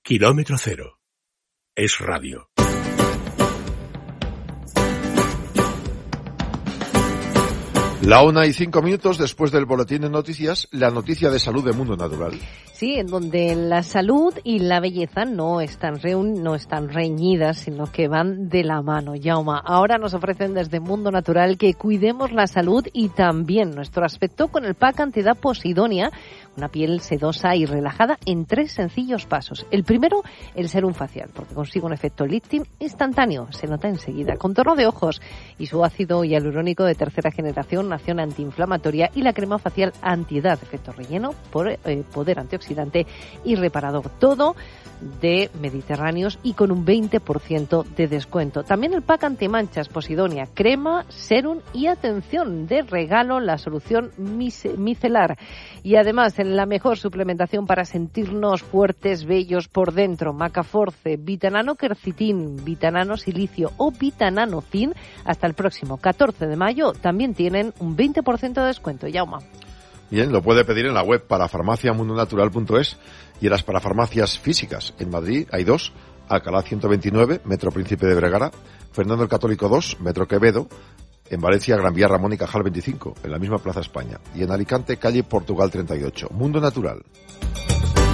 Kilómetro Cero. Es radio. La 1:05 después del boletín de noticias, la noticia de salud de Mundo Natural. Sí, en donde la salud y la belleza no están reñidas, sino que van de la mano. Jaume, ahora nos ofrecen desde Mundo Natural que cuidemos la salud y también nuestro aspecto con el pack antiedad Posidonia, una piel sedosa y relajada en 3 sencillos pasos. El primero, el serum facial, porque consigue un efecto lifting instantáneo, se nota enseguida. Contorno de ojos y su ácido hialurónico de tercera generación, acción antiinflamatoria, y la crema facial antiedad, efecto relleno, poder antioxidante y reparador. Todo de mediterráneos y con un 20% de descuento. También el pack antimanchas Posidonia, crema, serum y atención de regalo, la solución micelar. Y además, en la mejor suplementación para sentirnos fuertes, bellos por dentro, Macaforce, Vitanano Quercitín, Vitanano Silicio o Vitanano Zinc, hasta el próximo 14 de mayo también tienen un 20% de descuento. Jaume. Bien, lo puede pedir en la web parafarmaciamundonatural.es y en las parafarmacias físicas. En Madrid hay 2, Alcalá 129, Metro Príncipe de Vergara, Fernando el Católico 2, Metro Quevedo, en Valencia Gran Vía Ramón y Cajal 25, en la misma Plaza España, y en Alicante calle Portugal 38. Mundo Natural.